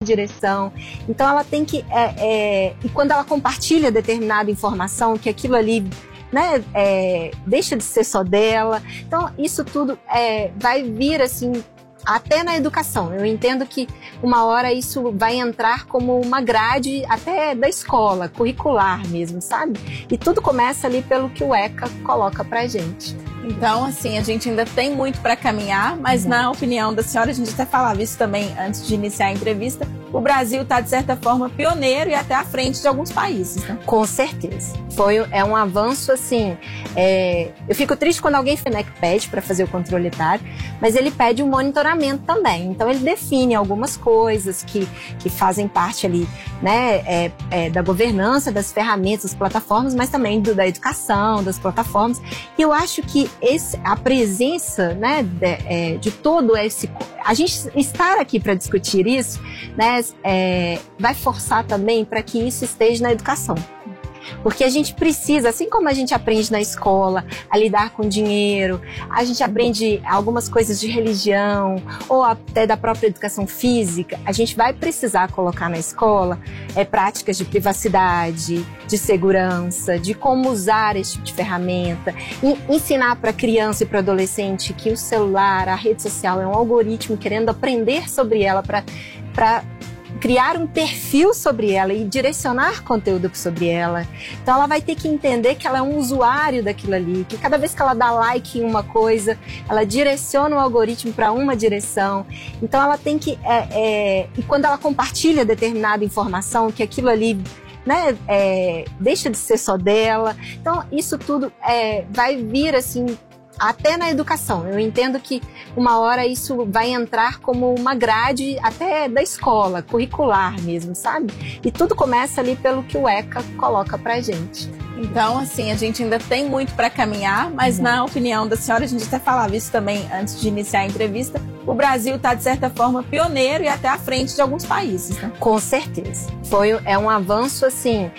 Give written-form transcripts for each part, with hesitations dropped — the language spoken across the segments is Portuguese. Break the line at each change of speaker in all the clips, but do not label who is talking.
direção. Então ela tem que, e quando ela compartilha determinada informação, que aquilo ali, né, deixa de ser só dela. Então isso tudo vai vir assim, até na educação. Eu entendo que uma hora isso vai entrar como uma grade até da escola, curricular mesmo, sabe? E tudo começa ali pelo que o ECA coloca pra gente.
Então, assim, a gente ainda tem muito para caminhar, mas na opinião da senhora, a gente até falava isso também antes de iniciar a entrevista, o Brasil está, de certa forma, pioneiro e até à frente de alguns países, né?
Com certeza. É um avanço, assim, eu fico triste quando alguém pede para fazer o controle etário, mas ele pede um monitoramento também. Então, ele define algumas coisas que fazem parte ali, né, da governança, das ferramentas, das plataformas, mas também da educação, das plataformas. E eu acho que a presença, né, de todo esse... A gente estar aqui para discutir isso, né, vai forçar também para que isso esteja na educação. Porque a gente precisa, assim como a gente aprende na escola a lidar com dinheiro, a gente aprende algumas coisas de religião ou até da própria educação física, a gente vai precisar colocar na escola práticas de privacidade, de segurança, de como usar esse tipo de ferramenta, e ensinar para a criança e para o adolescente que o celular, a rede social é um algoritmo querendo aprender sobre ela para criar um perfil sobre ela e direcionar conteúdo sobre ela. Então ela vai ter que entender que ela é um usuário daquilo ali, que cada vez que ela dá like em uma coisa, ela direciona o algoritmo para uma direção. Então ela tem que... e quando ela compartilha determinada informação, que aquilo ali, né, deixa de ser só dela. Então isso tudo vai vir assim, até na educação. Eu entendo que uma hora isso vai entrar como uma grade até da escola, curricular mesmo, sabe? E tudo começa ali pelo que o ECA coloca pra gente.
Então, assim, a gente ainda tem muito para caminhar, mas na opinião da senhora, a gente até falava isso também antes de iniciar a entrevista, o Brasil está, de certa forma, pioneiro e até à frente de alguns países, né?
Com certeza. É um avanço, assim,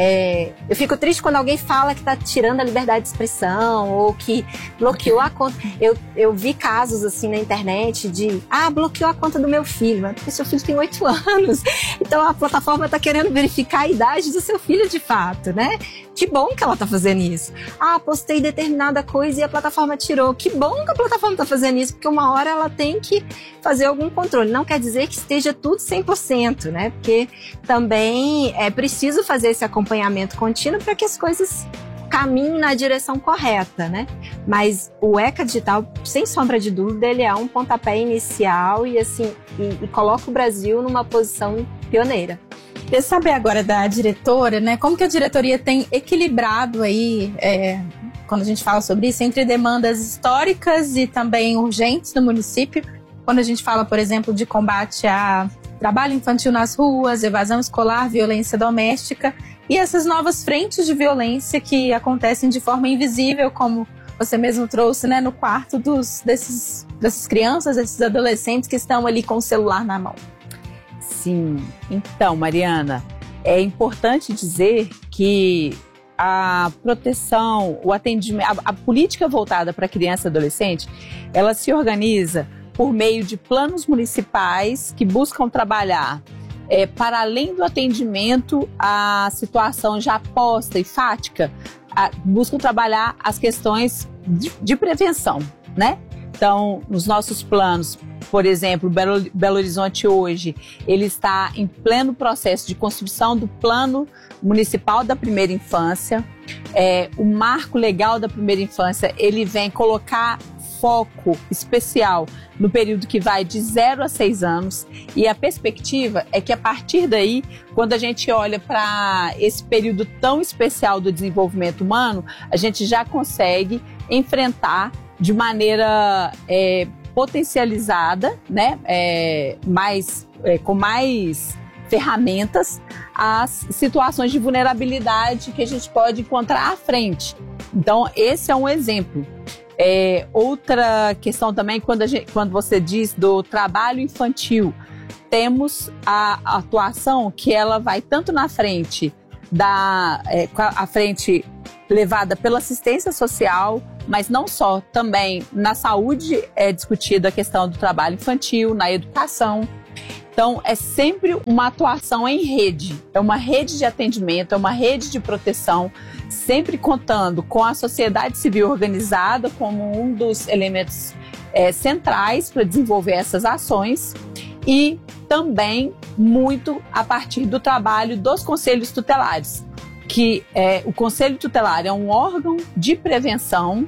eu fico triste quando alguém fala que está tirando a liberdade de expressão ou que bloqueou a conta. Eu vi casos, assim, na internet de, bloqueou a conta do meu filho, mas porque seu filho tem 8 anos. Então, a plataforma está querendo verificar a idade do seu filho de fato, né? Que bom que ela tá fazendo isso. Postei determinada coisa e a plataforma tirou. Que bom que a plataforma tá fazendo isso, porque uma hora ela tem que fazer algum controle. Não quer dizer que esteja tudo 100%, né? Porque também é preciso fazer esse acompanhamento contínuo para que as coisas caminhem na direção correta, né? Mas o ECA Digital, sem sombra de dúvida, ele é um pontapé inicial e, assim, e coloca o Brasil numa posição pioneira.
Queria saber agora da diretora, né? Como que a diretoria tem equilibrado aí, quando a gente fala sobre isso, entre demandas históricas e também urgentes no município? Quando a gente fala, por exemplo, de combate a trabalho infantil nas ruas, evasão escolar, violência doméstica e essas novas frentes de violência que acontecem de forma invisível, como você mesmo trouxe, né, no quarto dessas crianças, desses adolescentes que estão ali com o celular na mão.
Sim, então, Mariana, é importante dizer que a proteção, o atendimento, a política voltada para criança e adolescente, ela se organiza por meio de planos municipais que buscam trabalhar para além do atendimento à situação já posta e fática, buscam trabalhar as questões de prevenção, né? Então, nos nossos planos, por exemplo, Belo Horizonte hoje, ele está em pleno processo de construção do Plano Municipal da Primeira Infância. O marco legal da primeira infância, ele vem colocar foco especial no período que vai de 0 a 6 anos, e a perspectiva é que a partir daí, quando a gente olha para esse período tão especial do desenvolvimento humano, a gente já consegue enfrentar de maneira potencializada, né, com mais ferramentas, as situações de vulnerabilidade que a gente pode encontrar à frente. Então, esse é um exemplo. Outra questão também, quando você diz do trabalho infantil, temos a atuação que ela vai tanto na frente, a frente levada pela assistência social, mas não só, também na saúde é discutida a questão do trabalho infantil, na educação. Então, é sempre uma atuação em rede, é uma rede de atendimento, é uma rede de proteção, sempre contando com a sociedade civil organizada como um dos elementos centrais para desenvolver essas ações e também muito a partir do trabalho dos conselhos tutelares, que o Conselho Tutelar é um órgão de prevenção,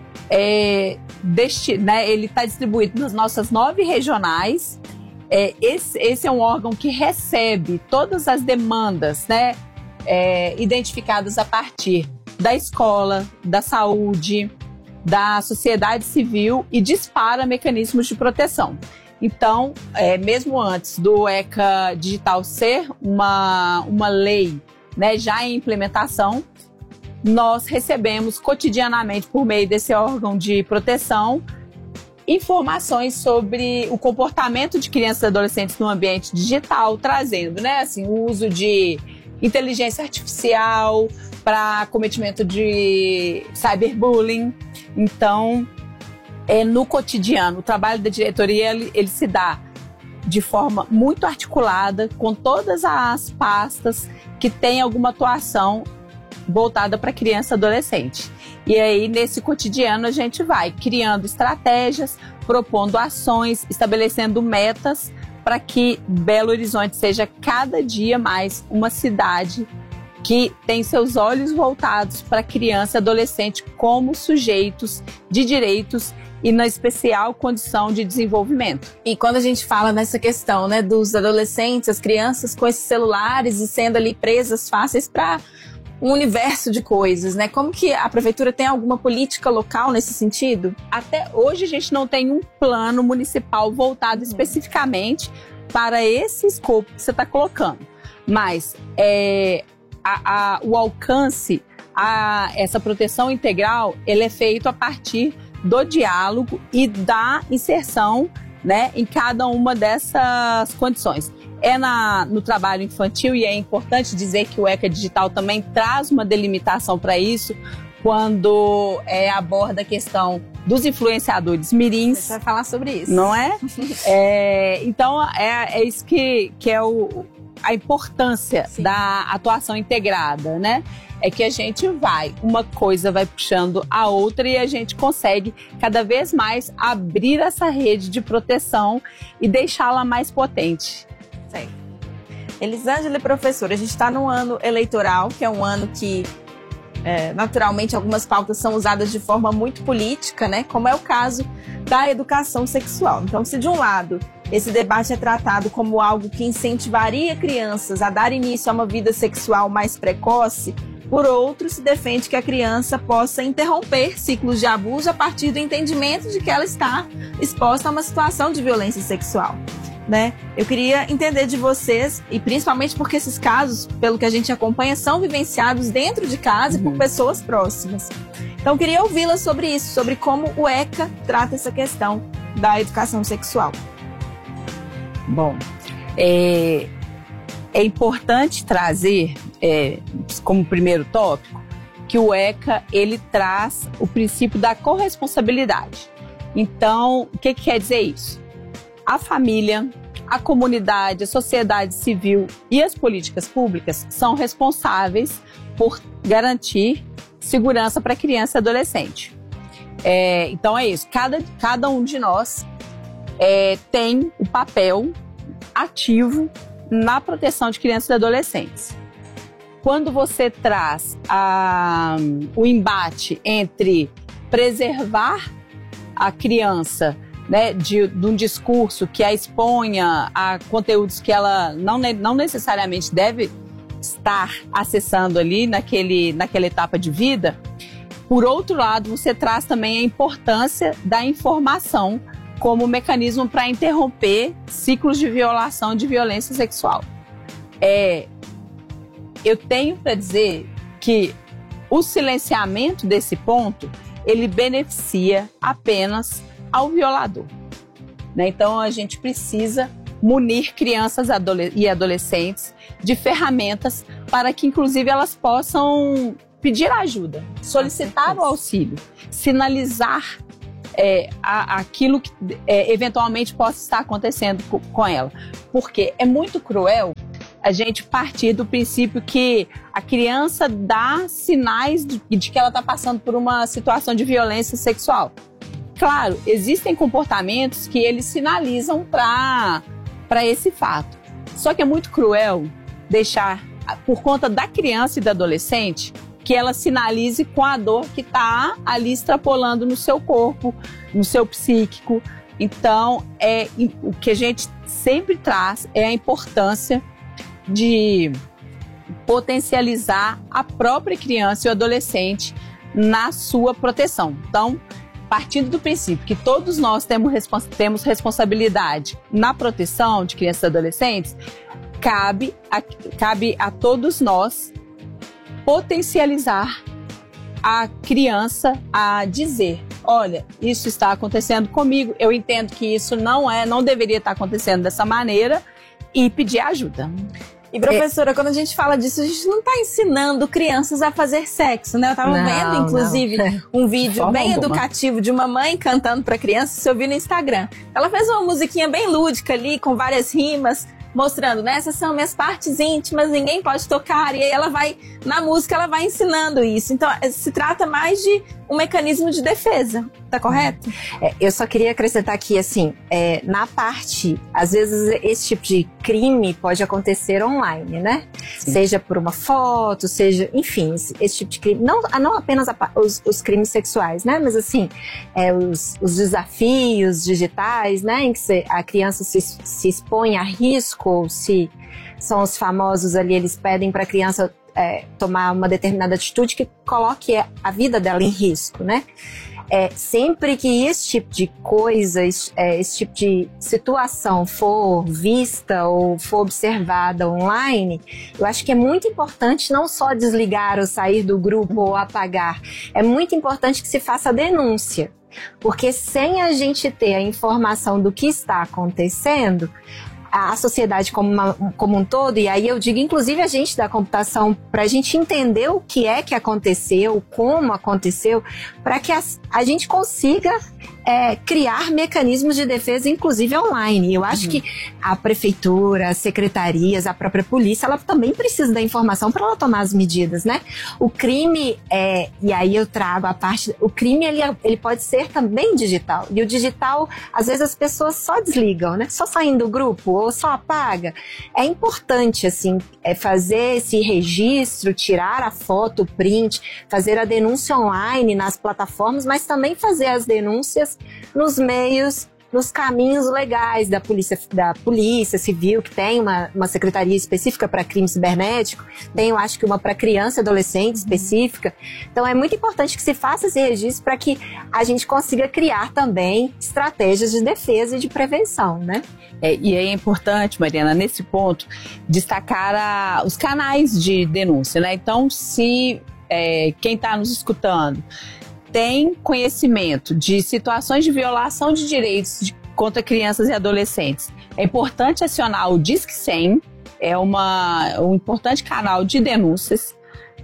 ele está distribuído nas nossas 9 regionais. Esse é um órgão que recebe todas as demandas, né, identificadas a partir da escola, da saúde, da sociedade civil e dispara mecanismos de proteção. Então, mesmo antes do ECA Digital ser uma lei, né, já em implementação, nós recebemos cotidianamente, por meio desse órgão de proteção, informações sobre o comportamento de crianças e adolescentes no ambiente digital, trazendo, né, assim, o uso de inteligência artificial para cometimento de cyberbullying. Então, no cotidiano, o trabalho da diretoria ele se dá de forma muito articulada com todas as pastas que têm alguma atuação voltada para criança e adolescente. E aí, nesse cotidiano, a gente vai criando estratégias, propondo ações, estabelecendo metas para que Belo Horizonte seja cada dia mais uma cidade que tem seus olhos voltados para criança e adolescente como sujeitos de direitos e na especial condição de desenvolvimento.
E quando a gente fala nessa questão, né, dos adolescentes, as crianças com esses celulares e sendo ali presas fáceis para um universo de coisas, né? Como que a prefeitura tem alguma política local nesse sentido?
Até hoje a gente não tem um plano municipal voltado especificamente para esse escopo que você está colocando. Mas o alcance a essa proteção integral, ele é feito a partir do diálogo e da inserção, né, em cada uma dessas condições. No trabalho infantil, e é importante dizer que o ECA Digital também traz uma delimitação para isso, quando aborda a questão dos influenciadores mirins.
Você vai falar sobre isso.
Não é? Então, é isso que é a importância
Sim.
da atuação integrada, né? É que a gente uma coisa vai puxando a outra e a gente consegue cada vez mais abrir essa rede de proteção e deixá-la mais potente.
Certo. Elisângela, professora, a gente está num ano eleitoral, que é um ano que naturalmente algumas pautas são usadas de forma muito política, né? Como é o caso da educação sexual. Então, se de um lado esse debate é tratado como algo que incentivaria crianças a dar início a uma vida sexual mais precoce, por outro, se defende que a criança possa interromper ciclos de abuso a partir do entendimento de que ela está exposta a uma situação de violência sexual, né? Eu queria entender de vocês, e principalmente porque esses casos, pelo que a gente acompanha, são vivenciados dentro de casa e por pessoas próximas. Então, eu queria ouvi-la sobre isso, sobre como o ECA trata essa questão da educação sexual.
Bom, é importante trazer, como primeiro tópico, que o ECA ele traz o princípio da corresponsabilidade. Então, o que quer dizer isso? A família, a comunidade, a sociedade civil e as políticas públicas são responsáveis por garantir segurança para criança e adolescente. Então é isso, cada um de nós tem o papel ativo na proteção de crianças e adolescentes. Quando você traz o embate entre preservar a criança, né, de um discurso que a exponha a conteúdos que ela não necessariamente deve estar acessando ali naquela etapa de vida, por outro lado, você traz também a importância da informação como mecanismo para interromper ciclos de violação, de violência sexual. Eu tenho para dizer que o silenciamento desse ponto, ele beneficia apenas ao violador, né? Então, a gente precisa munir crianças e adolescentes de ferramentas para que, inclusive, elas possam pedir ajuda, solicitar o auxílio, sinalizar aquilo que eventualmente possa estar acontecendo com ela. Porque é muito cruel a gente partir do princípio que a criança dá sinais de que ela está passando por uma situação de violência sexual. Claro, existem comportamentos que eles sinalizam para esse fato. Só que é muito cruel deixar, por conta da criança e da adolescente, que ela sinalize com a dor que está ali extrapolando no seu corpo, no seu psíquico. Então, o que a gente sempre traz é a importância de potencializar a própria criança e o adolescente na sua proteção. Então, partindo do princípio que todos nós temos responsabilidade na proteção de crianças e adolescentes, cabe a todos nós potencializar a criança a dizer: olha, isso está acontecendo comigo, eu entendo que isso não deveria estar acontecendo dessa maneira, e pedir ajuda.
E professora, quando a gente fala disso, a gente não está ensinando crianças a fazer sexo, né? Eu estava vendo, inclusive, um vídeo bem educativo de uma mãe cantando para criança, se eu vi no Instagram. Ela fez uma musiquinha bem lúdica ali, com várias rimas, mostrando, né? Essas são minhas partes íntimas, ninguém pode tocar. E aí ela vai, na música, ela vai ensinando isso. Então, se trata mais de um mecanismo de defesa, tá correto?
Eu só queria acrescentar aqui, assim, na parte, às vezes esse tipo de crime pode acontecer online, né? Sim. Seja por uma foto, seja, enfim, esse tipo de crime. Não apenas os crimes sexuais, né? Mas, assim, os desafios digitais, né? Em que a criança se expõe a risco, ou se são os famosos ali, eles pedem para a criança tomar uma determinada atitude que coloque a vida dela em risco, né? Sempre que esse tipo de coisa, esse tipo de situação for vista ou for observada online, eu acho que é muito importante não só desligar ou sair do grupo ou apagar, é muito importante que se faça a denúncia. Porque sem a gente ter a informação do que está acontecendo, a sociedade como um todo, e aí eu digo inclusive a gente da computação, para a gente entender o que aconteceu, como aconteceu, para que a gente consiga criar mecanismos de defesa, inclusive online. Eu acho que a prefeitura, as secretarias, a própria polícia, ela também precisa da informação para ela tomar as medidas, né? O crime, e aí eu trago a parte, o crime ele pode ser também digital, e o digital, às vezes as pessoas só desligam, né? Só saem do grupo, ou só apaga. É importante, assim, fazer esse registro, tirar a foto, o print, fazer a denúncia online nas plataformas, mas também fazer as denúncias nos meios, nos caminhos legais da polícia civil, que tem uma secretaria específica para crime cibernético, tem, eu acho que uma para criança e adolescente específica. Então é muito importante que se faça esse registro para que a gente consiga criar também estratégias de defesa e de prevenção, né?
E é importante, Mariana, nesse ponto, destacar os canais de denúncia, né? Então, se quem está nos escutando tem conhecimento de situações de violação de direitos contra crianças e adolescentes, é importante acionar o Disque 100, um importante canal de denúncias,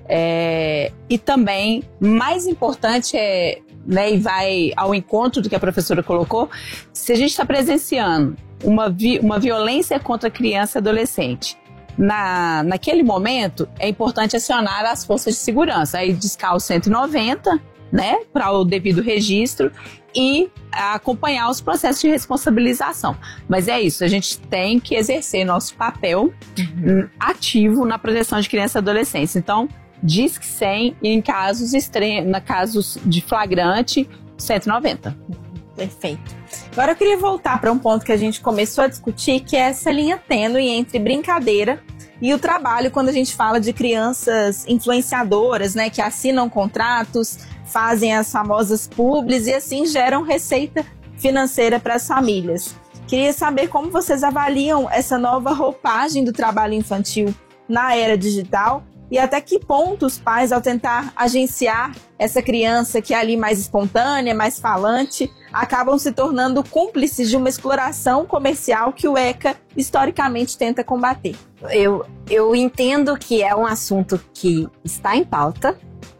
e também, mais importante né, e vai ao encontro do que a professora colocou, se a gente está presenciando uma violência contra criança e adolescente, naquele momento é importante acionar as forças de segurança, aí discar o 190, né, para o devido registro e acompanhar os processos de responsabilização. Mas é isso, a gente tem que exercer nosso papel ativo na proteção de crianças e adolescentes. Então, Disque 100 e em casos extremos, casos de flagrante, 190.
Perfeito. Agora eu queria voltar para um ponto que a gente começou a discutir, que é essa linha tênue entre brincadeira e o trabalho, quando a gente fala de crianças influenciadoras, né, que assinam contratos, fazem as famosas publis e assim geram receita financeira para as famílias. Queria saber como vocês avaliam essa nova roupagem do trabalho infantil na era digital e até que ponto os pais, ao tentar agenciar essa criança que é ali mais espontânea, mais falante, acabam se tornando cúmplices de uma exploração comercial que o ECA historicamente tenta combater.
Eu entendo que é um assunto que está em pauta,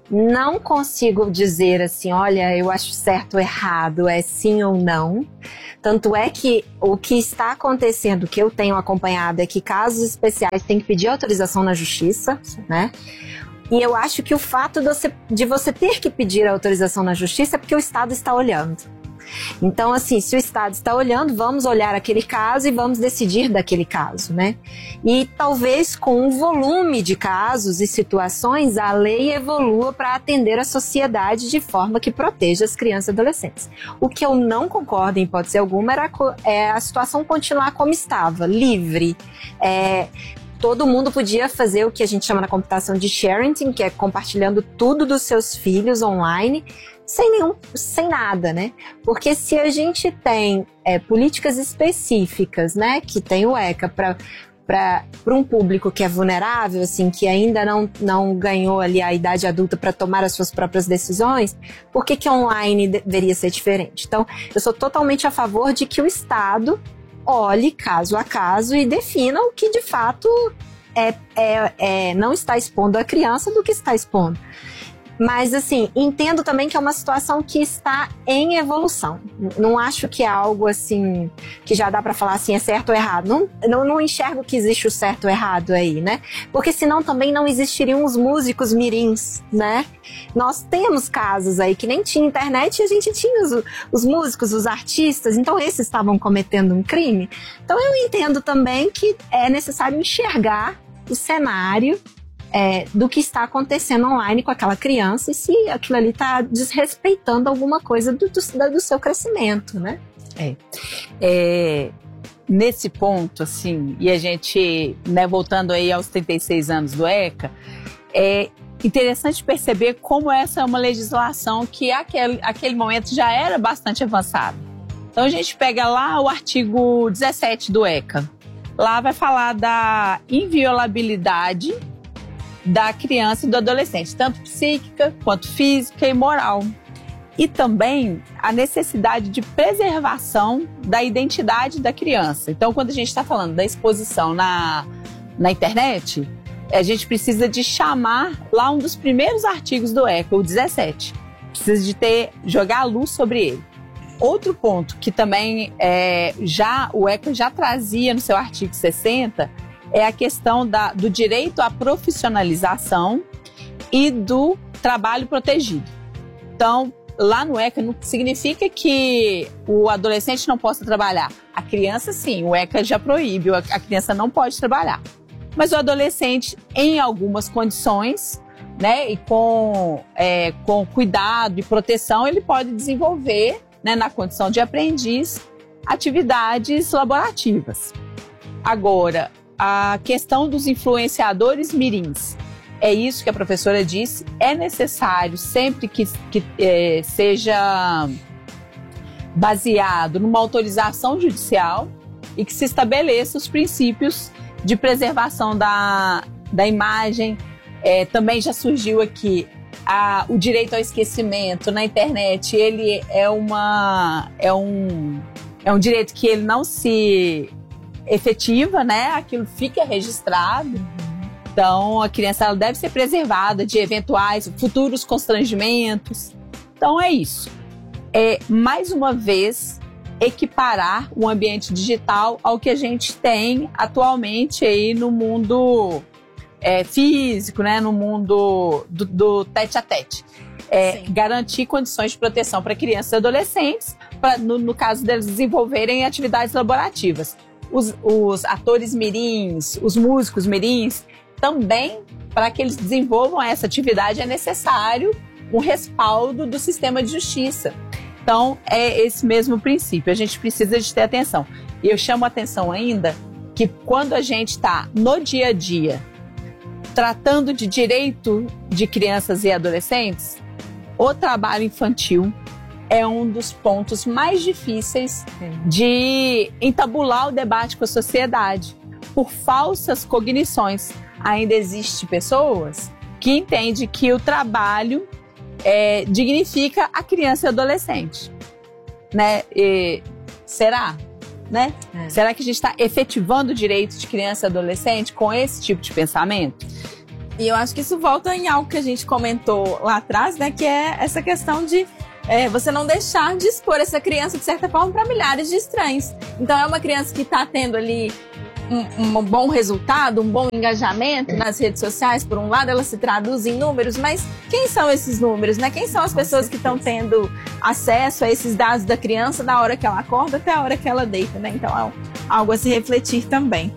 não consigo dizer assim, olha, eu acho certo ou errado, é sim ou não. Tanto é que o que está acontecendo, que eu tenho acompanhado, é que casos especiais têm que pedir autorização na justiça, né? E eu acho que o fato de você ter que pedir a autorização na justiça é porque o Estado está olhando. Então, assim, se o Estado está olhando, vamos olhar aquele caso e vamos decidir daquele caso, né? E talvez com um volume de casos e situações, a lei evolua para atender a sociedade de forma que proteja as crianças e adolescentes. O que eu não concordo, em hipótese alguma, é a situação continuar como estava, livre. Todo mundo podia fazer o que a gente chama na computação de sharing, que é compartilhando tudo dos seus filhos online, sem nada, né? Porque se a gente tem políticas específicas, né, que tem o ECA para um público que é vulnerável, assim, que ainda não ganhou ali a idade adulta para tomar as suas próprias decisões, por que online deveria ser diferente? Então, eu sou totalmente a favor de que o Estado olhe caso a caso e defina o que de fato não está expondo a criança do que está expondo. Mas, assim, entendo também que é uma situação que está em evolução. Não acho que é algo, assim, que já dá para falar assim, é certo ou errado. Não enxergo que existe o certo ou errado aí, né? Porque senão também não existiriam os músicos mirins, né? Nós temos casos aí que nem tinha internet e a gente tinha os músicos, os artistas, então esses estavam cometendo um crime. Então eu entendo também que é necessário enxergar o cenário do que está acontecendo online com aquela criança e se aquilo ali está desrespeitando alguma coisa do seu crescimento, né?
Nesse ponto, assim, e a gente, né, voltando aí aos 36 anos do ECA, é interessante perceber como essa é uma legislação que aquele momento já era bastante avançada. Então a gente pega lá o artigo 17 do ECA. Lá vai falar da inviolabilidade da criança e do adolescente, tanto psíquica quanto física e moral. E também a necessidade de preservação da identidade da criança. Então, quando a gente está falando da exposição na internet, a gente precisa de chamar lá um dos primeiros artigos do ECA, o 17. Precisa de jogar a luz sobre ele. Outro ponto que também o ECA já trazia no seu artigo 60 é a questão do direito à profissionalização e do trabalho protegido. Então, lá no ECA não significa que o adolescente não possa trabalhar. A criança, sim, o ECA já proíbe, a criança não pode trabalhar. Mas o adolescente, em algumas condições, né, e com cuidado e proteção, ele pode desenvolver, né, na condição de aprendiz, atividades laborativas. Agora, a questão dos influenciadores mirins, é isso que a professora disse, é necessário sempre que seja baseado numa autorização judicial e que se estabeleça os princípios de preservação da imagem. Também já surgiu aqui o direito ao esquecimento na internet, ele é um direito que ele não se efetiva, né? Aquilo fica registrado. Então, a criança ela deve ser preservada de eventuais futuros constrangimentos. Então, é isso. Mais uma vez, equiparar o ambiente digital ao que a gente tem atualmente aí no mundo físico, né? No mundo do tete-a-tete. Garantir condições de proteção para crianças e adolescentes, no caso deles desenvolverem atividades laborativas. Os atores mirins, os músicos mirins, também, para que eles desenvolvam essa atividade, é necessário um respaldo do sistema de justiça. Então, é esse mesmo princípio, a gente precisa de ter atenção. E eu chamo a atenção ainda que quando a gente está no dia a dia tratando de direito de crianças e adolescentes, o trabalho infantil é um dos pontos mais difíceis de entabular o debate com a sociedade. Por falsas cognições, ainda existem pessoas que entendem que o trabalho dignifica a criança e o adolescente. Né? Será? Né? Será que a gente está efetivando o direito de criança e adolescente com esse tipo de pensamento?
E eu acho que isso volta em algo que a gente comentou lá atrás, né? Que é essa questão de você não deixar de expor essa criança, de certa forma, para milhares de estranhos. Então, é uma criança que está tendo ali um bom resultado, um bom engajamento nas redes sociais. Por um lado, ela se traduz em números, mas quem são esses números, né? Quem são as pessoas que estão tendo acesso a esses dados da criança da hora que ela acorda até a hora que ela deita, né? Então, é algo a se refletir também.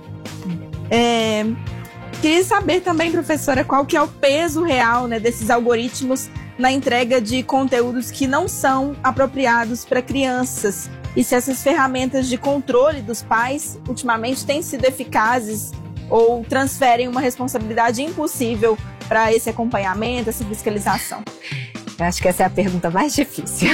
Queria saber também, professora, qual que é o peso real, né, desses algoritmos na entrega de conteúdos que não são apropriados para crianças. E se essas ferramentas de controle dos pais, ultimamente, têm sido eficazes ou transferem uma responsabilidade impossível para esse acompanhamento, essa fiscalização?
Eu acho que essa é a pergunta mais difícil.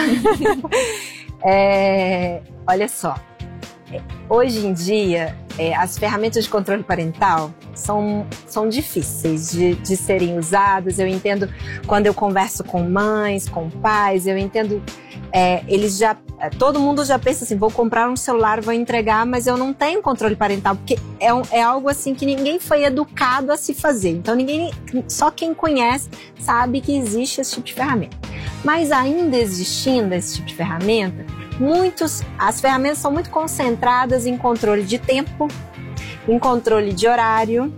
Olha só, hoje em dia, as ferramentas de controle parental são difíceis de serem usadas. Eu entendo quando eu converso com mães, com pais, eu entendo, todo mundo já pensa assim, vou comprar um celular, vou entregar, mas eu não tenho controle parental, porque é algo assim que ninguém foi educado a se fazer. Então só quem conhece sabe que existe esse tipo de ferramenta. Mas ainda existindo esse tipo de ferramenta, as ferramentas são muito concentradas em controle de tempo, em controle de horário,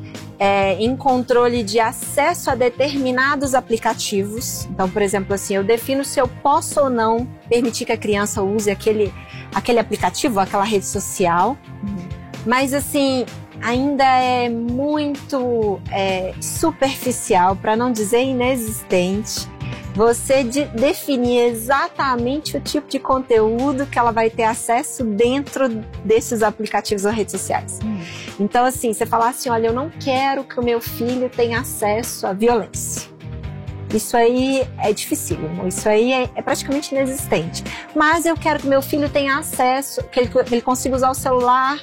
em controle de acesso a determinados aplicativos. Então, por exemplo, assim, eu defino se eu posso ou não permitir que a criança use aquele aplicativo, aquela rede social. Mas, assim, ainda é muito superficial, para não dizer inexistente, você definir exatamente o tipo de conteúdo que ela vai ter acesso dentro desses aplicativos ou redes sociais. Então, assim, você falar assim, olha, eu não quero que o meu filho tenha acesso à violência. Isso aí é dificílimo, isso aí é praticamente inexistente. Mas eu quero que meu filho tenha acesso, que ele consiga usar o celular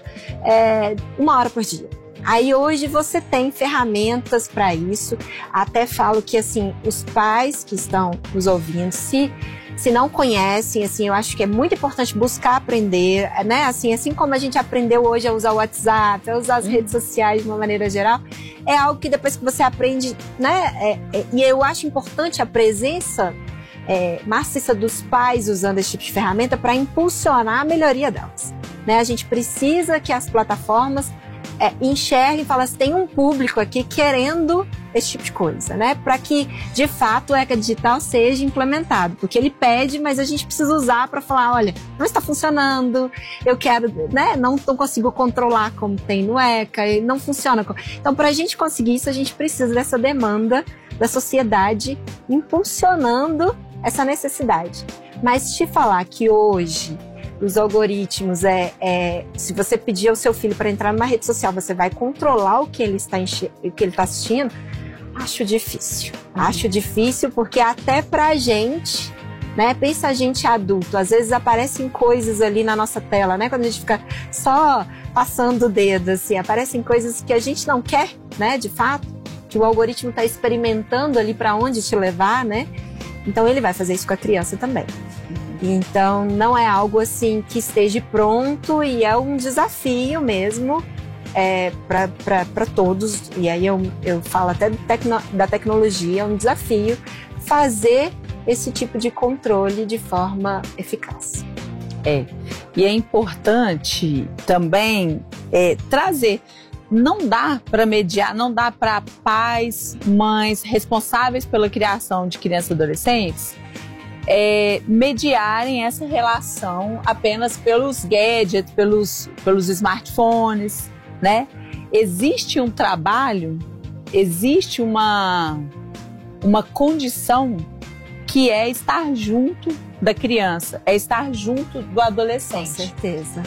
1 hora por dia. Aí hoje você tem ferramentas para isso. Até falo que, assim, os pais que estão nos ouvindo, se não conhecem, assim, eu acho que é muito importante buscar aprender, né? Assim como a gente aprendeu hoje a usar o WhatsApp, a usar as redes sociais de uma maneira geral, é algo que depois que você aprende, né? E eu acho importante a presença maciça dos pais usando esse tipo de ferramenta para impulsionar a melhoria delas, né? A gente precisa que as plataformas enxergue e fala assim, tem um público aqui querendo esse tipo de coisa, né? Para que, de fato, o ECA Digital seja implementado. Porque ele pede, mas a gente precisa usar para falar, olha, não está funcionando, eu quero, né? Não consigo controlar como tem no ECA, e não funciona. Então, para a gente conseguir isso, a gente precisa dessa demanda da sociedade impulsionando essa necessidade. Mas te falar que hoje os algoritmos, se você pedir ao seu filho para entrar numa rede social, você vai controlar o que ele está assistindo, acho difícil. Acho difícil porque até pra gente, né, pensa a gente adulto, às vezes aparecem coisas ali na nossa tela, né, quando a gente fica só passando o dedo, assim, aparecem coisas que a gente não quer, né, de fato, que o algoritmo está experimentando ali para onde te levar, né, então ele vai fazer isso com a criança também. Então, não é algo assim que esteja pronto e é um desafio mesmo para todos. E aí eu falo até da tecnologia, é um desafio fazer esse tipo de controle de forma eficaz.
E é importante também trazer. Não dá para mediar, não dá para pais, mães responsáveis pela criação de crianças e adolescentes mediarem essa relação apenas pelos gadgets, pelos smartphones, né? Existe um trabalho, existe uma condição que é estar junto da criança, é estar junto do adolescente.
Com certeza.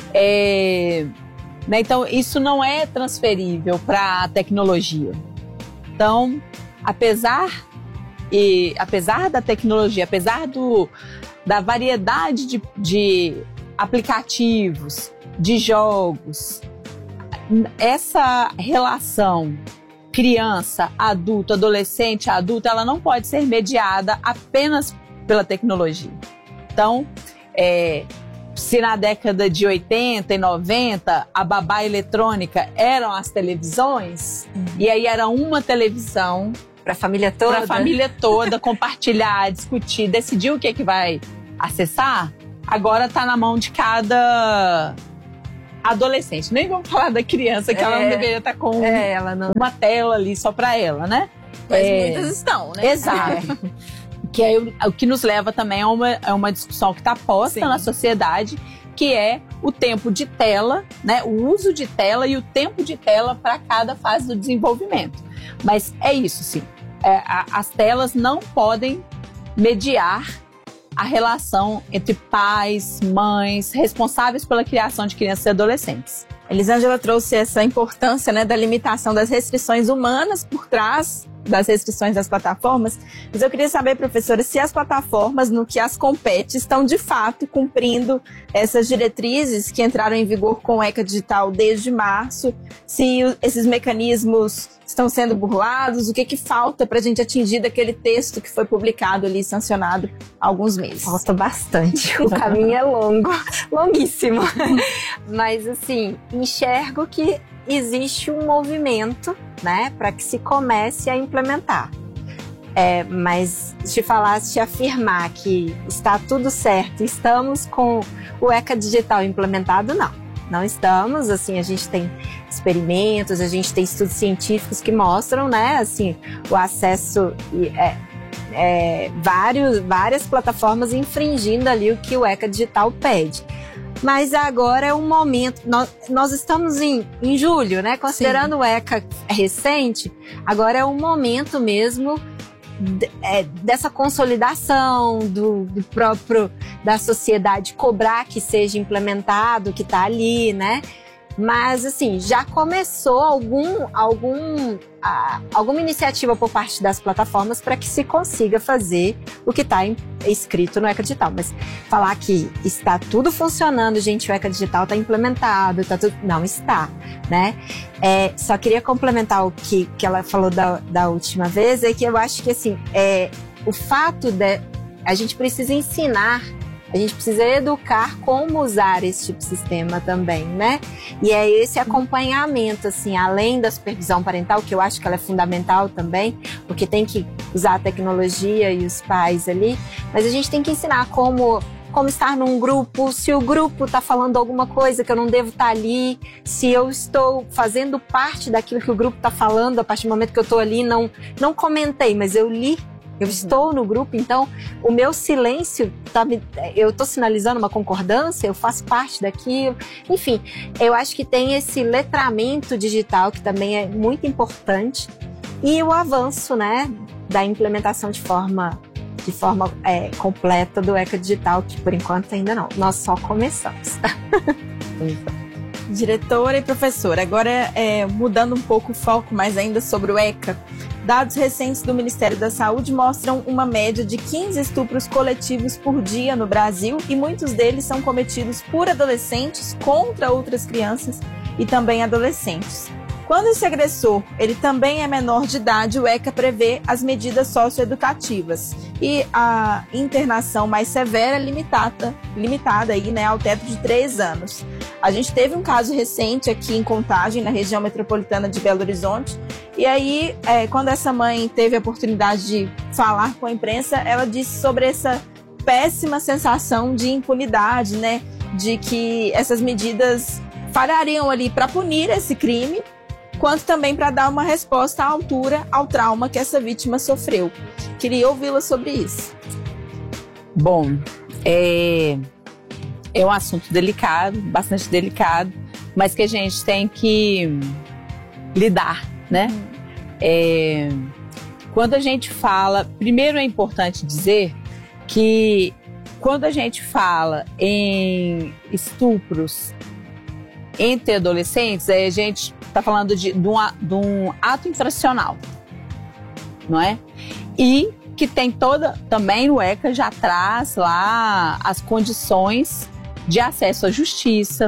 Né? Então, isso não é transferível para a tecnologia. Então, apesar da tecnologia, apesar da variedade de aplicativos, de jogos, essa relação criança, adulto, adolescente, adulto, ela não pode ser mediada apenas pela tecnologia. Então, se na década de 80 e 90 a babá eletrônica eram as televisões, e aí era uma televisão
para a família toda?
Para a família toda compartilhar, discutir, decidir o que é que vai acessar, agora está na mão de cada adolescente. Nem vamos falar da criança, que ela não deveria estar com uma tela ali só para ela, né?
Mas muitas estão, né?
Exato. Que é o que nos leva também a uma discussão que está posta na sociedade, que é o tempo de tela, né? O uso de tela e o tempo de tela para cada fase do desenvolvimento. Mas é isso, sim. As telas não podem mediar a relação entre pais, mães, responsáveis pela criação de crianças e adolescentes.
Elisângela trouxe essa importância, né, da limitação das restrições humanas por trás das restrições das plataformas, mas eu queria saber, professora, se as plataformas no que as compete estão de fato cumprindo essas diretrizes que entraram em vigor com o ECA Digital desde março, se esses mecanismos estão sendo burlados, o que falta para a gente atingir daquele texto que foi publicado ali, sancionado há alguns meses.
Falta bastante, o caminho é longo, longuíssimo, mas assim, enxergo que existe um movimento, né, para que se comece a implementar. Mas te afirmar que está tudo certo, estamos com o ECA Digital implementado, não estamos. Assim, a gente tem experimentos, a gente tem estudos científicos que mostram, né, assim, o acesso várias plataformas infringindo ali o que o ECA Digital pede. Mas agora é um momento, nós estamos em julho, né? Considerando o ECA recente, agora é um momento mesmo dessa consolidação do próprio, da sociedade cobrar que seja implementado, que está ali, né? Mas, assim, já começou alguma iniciativa por parte das plataformas para que se consiga fazer o que está escrito no ECA Digital. Mas falar que está tudo funcionando, gente, o ECA Digital está implementado, não está, né? Só queria complementar o que ela falou da última vez, é que eu acho que, assim, o fato de a gente precisa ensinar, a gente precisa educar como usar esse tipo de sistema também, né? E é esse acompanhamento, assim, além da supervisão parental, que eu acho que ela é fundamental também, porque tem que usar a tecnologia e os pais ali, mas a gente tem que ensinar como estar num grupo, se o grupo está falando alguma coisa que eu não devo estar ali, se eu estou fazendo parte daquilo que o grupo está falando, a partir do momento que eu estou ali, não comentei, mas eu li. Eu estou no grupo, então o meu silêncio, eu estou sinalizando uma concordância, eu faço parte daquilo. Enfim, eu acho que tem esse letramento digital que também é muito importante e o avanço, né, da implementação de forma completa do ECA Digital, que por enquanto ainda não. Nós só começamos.
Diretora e professora, agora mudando um pouco o foco, mas ainda sobre o ECA. Dados recentes do Ministério da Saúde mostram uma média de 15 estupros coletivos por dia no Brasil e muitos deles são cometidos por adolescentes contra outras crianças e também adolescentes. Quando esse agressor ele também é menor de idade, o ECA prevê as medidas socioeducativas e a internação mais severa é limitada aí, né, ao teto de 3 anos. A gente teve um caso recente aqui em Contagem, na região metropolitana de Belo Horizonte, e aí, quando essa mãe teve a oportunidade de falar com a imprensa, ela disse sobre essa péssima sensação de impunidade, né, de que essas medidas falhariam ali para punir esse crime, quanto também para dar uma resposta à altura ao trauma que essa vítima sofreu. Queria ouvi-la sobre isso.
Bom, é um assunto delicado, bastante delicado, mas que a gente tem que lidar, né? Quando a gente fala, primeiro é importante dizer que quando a gente fala em estupros entre adolescentes, a gente está falando de um ato infracional, não é? E que tem também o ECA já traz lá as condições de acesso à justiça,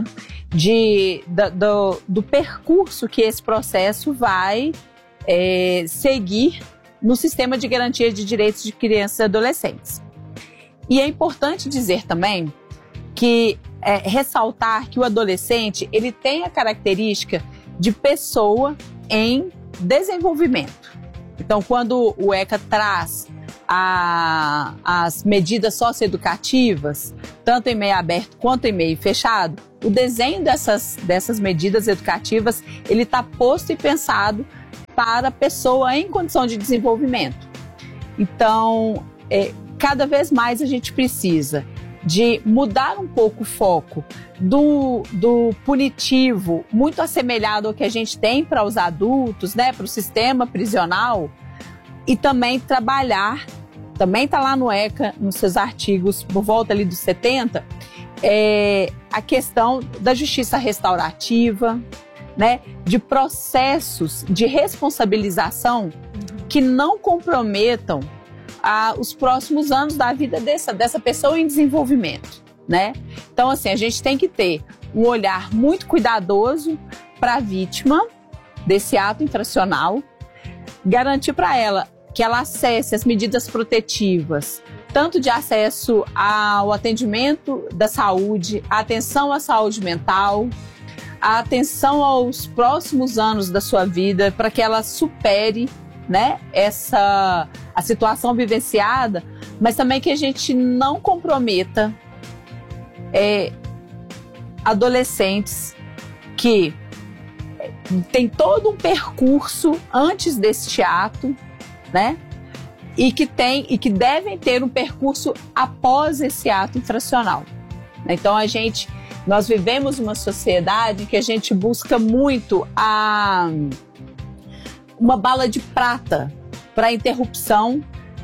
do percurso que esse processo vai seguir no sistema de garantia de direitos de crianças e adolescentes. E é importante dizer também que ressaltar que o adolescente, ele tem a característica de pessoa em desenvolvimento. Então, quando o ECA traz as medidas socioeducativas, tanto em meio aberto quanto em meio fechado, o desenho dessas medidas educativas, ele está posto e pensado para a pessoa em condição de desenvolvimento. Então, cada vez mais a gente precisa de mudar um pouco o foco do punitivo, muito assemelhado ao que a gente tem para os adultos, né, para o sistema prisional, e também trabalhar, também está lá no ECA, nos seus artigos, por volta ali dos 70, a questão da justiça restaurativa, né, de processos de responsabilização que não comprometam os próximos anos da vida dessa pessoa em desenvolvimento, né? Então, assim, a gente tem que ter um olhar muito cuidadoso para a vítima desse ato infracional, garantir para ela que ela acesse as medidas protetivas, tanto de acesso ao atendimento da saúde, a atenção à saúde mental, a atenção aos próximos anos da sua vida, para que ela supere, né, a situação vivenciada, mas também que a gente não comprometa adolescentes que tem todo um percurso antes deste ato, né, e que devem ter um percurso após esse ato infracional. Então nós vivemos uma sociedade em que a gente busca muito uma bala de prata para a interrupção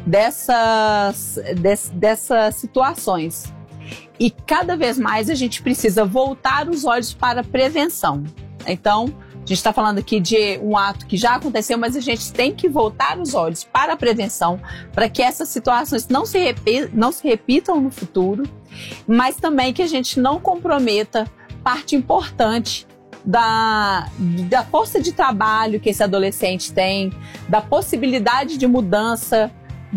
dessas situações. E cada vez mais a gente precisa voltar os olhos para a prevenção. Então, a gente está falando aqui de um ato que já aconteceu, mas a gente tem que voltar os olhos para a prevenção, para que essas situações não se repitam no futuro, mas também que a gente não comprometa parte importante da força de trabalho que esse adolescente tem, da possibilidade de mudança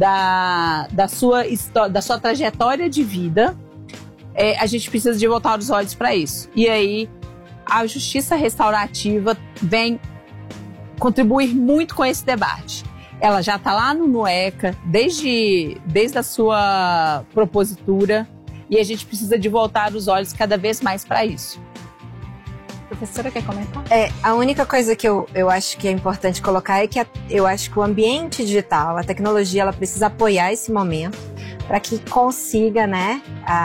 da sua trajetória de vida. A gente precisa de voltar os olhos para isso. E aí a justiça restaurativa vem contribuir muito com esse debate. Ela já está lá no ECA desde a sua propositura, e a gente precisa de voltar os olhos cada vez mais para isso.
Professora, quer comentar?
A única coisa que eu acho que é importante colocar é que eu acho que o ambiente digital, a tecnologia, ela precisa apoiar esse momento para que consiga, né,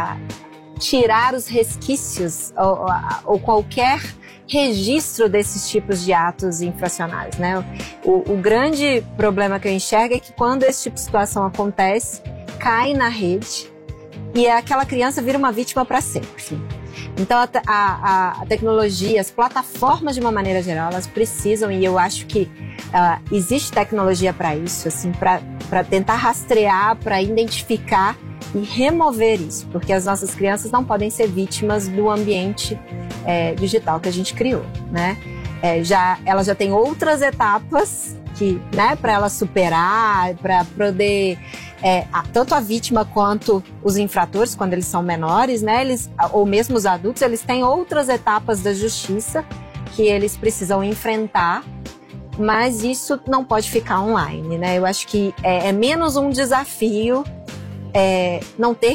tirar os resquícios ou qualquer registro desses tipos de atos infracionais, né? O grande problema que eu enxergo é que quando esse tipo de situação acontece, cai na rede e aquela criança vira uma vítima para sempre. Então a tecnologia, as plataformas de uma maneira geral, elas precisam, e eu acho que existe tecnologia para isso, assim, para tentar rastrear, para identificar e remover isso, porque as nossas crianças não podem ser vítimas do ambiente digital que a gente criou, né? Ela já tem outras etapas que, né, para ela superar, para poder tanto a vítima quanto os infratores, quando eles são menores, né, ou mesmo os adultos, eles têm outras etapas da justiça que eles precisam enfrentar, mas isso não pode ficar online, né? Eu acho que é menos um desafio não ter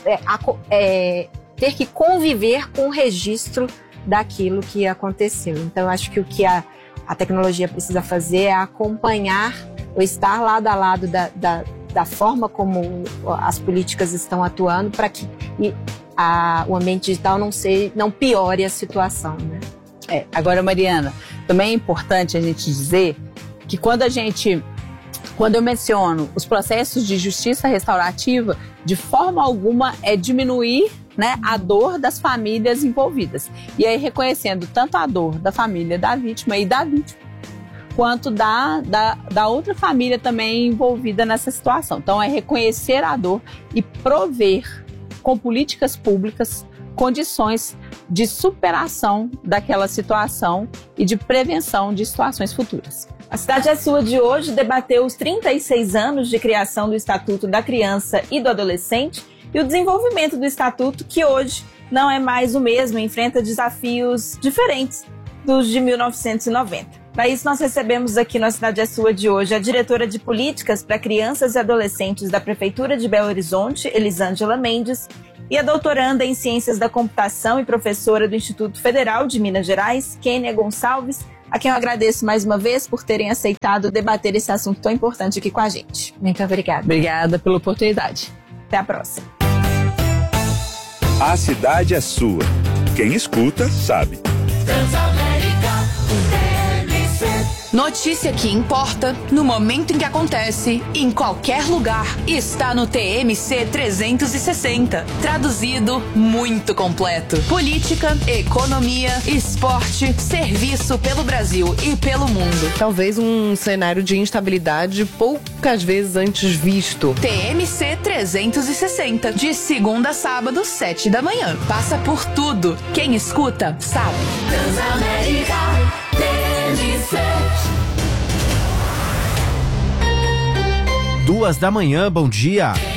que conviver com o registro daquilo que aconteceu. Então, eu acho que o que a tecnologia precisa fazer é acompanhar ou estar lado a lado da forma como as políticas estão atuando para que o ambiente digital não piore a situação, né?
Agora, Mariana, também é importante a gente dizer que quando eu menciono os processos de justiça restaurativa, de forma alguma diminuir, né, a dor das famílias envolvidas. E aí reconhecendo tanto a dor da família da vítima e da vítima, quanto da outra família também envolvida nessa situação. Então é reconhecer a dor e prover com políticas públicas condições de superação daquela situação e de prevenção de situações futuras.
A Cidade é Sua de hoje debateu os 36 anos de criação do Estatuto da Criança e do Adolescente e o desenvolvimento do Estatuto, que hoje não é mais o mesmo, enfrenta desafios diferentes dos de 1990. Para isso, nós recebemos aqui na Cidade é Sua de hoje a diretora de Políticas para Crianças e Adolescentes da Prefeitura de Belo Horizonte, Elisângela Mendes, e a doutoranda em Ciências da Computação e professora do Instituto Federal de Minas Gerais, Kênia Gonçalves, a quem eu agradeço mais uma vez por terem aceitado debater esse assunto tão importante aqui com a gente.
Muito obrigada.
Obrigada pela oportunidade.
Até a próxima.
A Cidade é Sua. Quem escuta, sabe.
Notícia que importa, no momento em que acontece, em qualquer lugar, está no TMC 360. Traduzido, muito completo. Política, economia, esporte, serviço pelo Brasil e pelo mundo.
Talvez um cenário de instabilidade poucas vezes antes visto.
TMC 360, de segunda a sábado, 7 da manhã. Passa por tudo. Quem escuta, sabe.
Transamérica, TMC.
2 da manhã, bom dia.